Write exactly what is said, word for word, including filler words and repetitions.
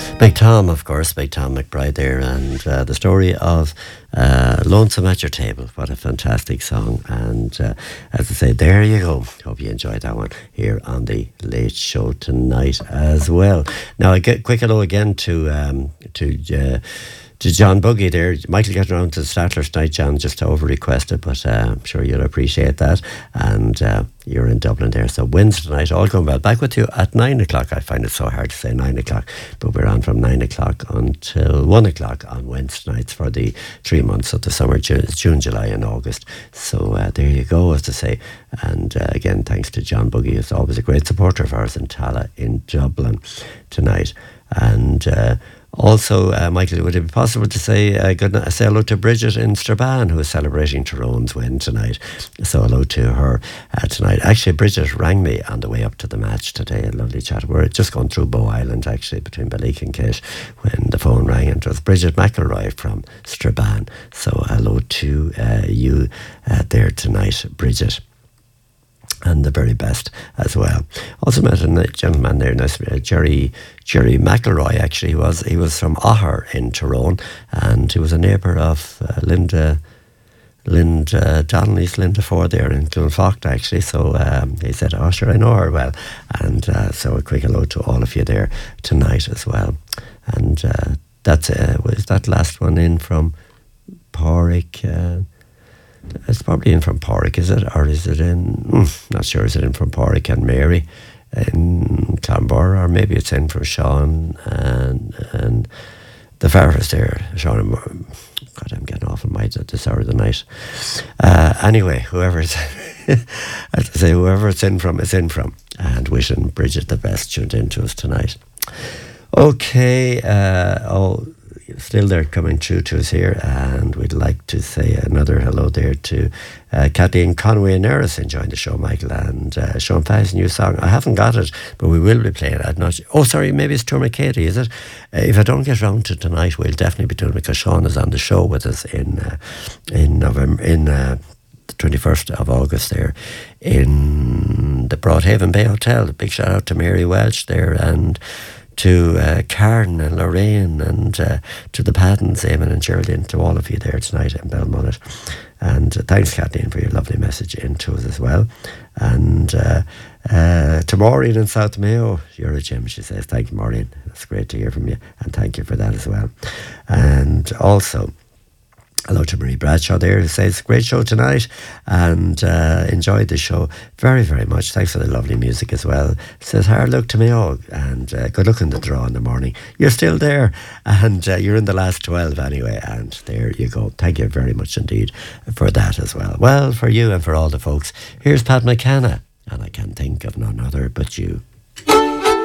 Big Tom, of course, Big Tom McBride there, and uh, the story of uh, Lonesome at Your Table. What a fantastic song. And uh, as I say, there you go. Hope you enjoyed that one here on the Late Show tonight as well. Now, I get quick hello again to um, to uh, to John Buggy there. Michael got around to the Statler tonight, John, just to over requested, but uh, I'm sure you'll appreciate that. And uh, you're in Dublin there, so Wednesday night, all going well. Back with you at nine o'clock. I find it so hard to say nine o'clock, but we're on from nine o'clock until one o'clock on Wednesday nights for the three months of the summer, June, July and August. So uh, there you go, as to say. And uh, again, thanks to John Buggy, who's always a great supporter of ours in Tala in Dublin tonight. And uh, also, uh, Michael, would it be possible to say uh, good night, say hello to Bridget in Strabane, who is celebrating Tyrone's win tonight? So hello to her uh, tonight. Actually, Bridget rang me on the way up to the match today. A lovely chat. We're just going through Bow Island, actually, between Balleek and Kate, when the phone rang, and it was Bridget McElroy from Strabane. So hello to uh, you uh, there tonight, Bridget. And the very best as well. Also met a gentleman there, nice, uh, Jerry Jerry McElroy. Actually, he was he was from Oher in Tyrone, and he was a neighbour of uh, Linda Linda Donnelly's Linda Ford there in Clonfacht, actually. So um, he said, "Oh, sure, I know her well." And uh, so a quick hello to all of you there tonight as well. And uh, that's uh, was that last one in from Porrick. Uh, It's probably in from Porrick, is it? Or is it in, mm, not sure, is it in from Porrick and Mary in Clonborough? Or maybe it's in from Sean and and the Farrers there. Sean and, God, I'm getting off on my at this hour of the night. Uh, anyway, whoever it's, as I say, whoever it's in from, it's in from. And wishing Bridget the best, tuned in to us tonight. Okay, uh, oh, still they're coming through to us here, and we'd like to say another hello there to uh, Kathleen Conway and Eris enjoying the show, Michael, and uh, Sean Fah's new song. I haven't got it, but we will be playing it. I'm not, oh, sorry, maybe it's Tour Katie, is it? Uh, if I don't get round to tonight, we'll definitely be doing it, because Sean is on the show with us in uh, in November, in uh, the twenty-first of August there in the Broadhaven Bay Hotel. A big shout out to Mary Welch there, and to uh, Karen and Lorraine, and uh, to the Pattons, Eamon and Geraldine, to all of you there tonight in Belmullet. And uh, thanks, Kathleen, for your lovely message into us as well. And uh, uh, to Maureen in South Mayo, you're a gem, she says. Thank you, Maureen. It's great to hear from you, and thank you for that as well. And also, hello to Marie Bradshaw there, who says, great show tonight, and uh, enjoyed the show very, very much. Thanks for the lovely music as well. Says, hard luck to me all, and uh, good luck in the draw in the morning. You're still there, and uh, you're in the last twelve anyway, and there you go. Thank you very much indeed for that as well. Well, for you and for all the folks, here's Pat McKenna, and I can't think of none other but you.